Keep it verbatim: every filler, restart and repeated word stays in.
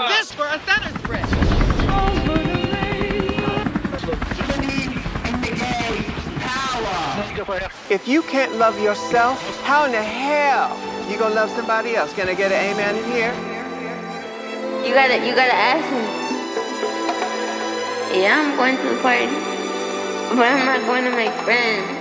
this for a center spread. If you can't love yourself, how in the hell you gonna love somebody else? Can I get an amen in here? You gotta, you gotta ask me. Yeah, I'm going to the party, but I'm not going to make friends.